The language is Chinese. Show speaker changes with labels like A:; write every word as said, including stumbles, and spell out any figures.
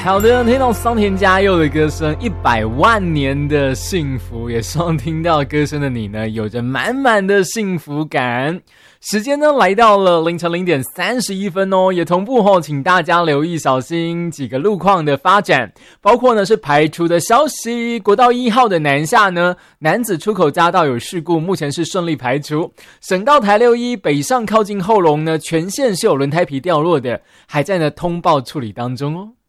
A: 好的，听到桑田佳佑的歌声，一百万年的幸福，也希望听到歌声的你呢，有着满满的幸福感。时间呢来到了凌晨零点三十一分哦，也同步后，请大家留意小心几个路况的发展，包括呢是排除的消息，国道一号的南下呢，楠梓出口匝道有事故，目前是顺利排除。省道台六一北上靠近后龙呢，全线是有轮胎皮掉落的，还在呢通报处理当中哦。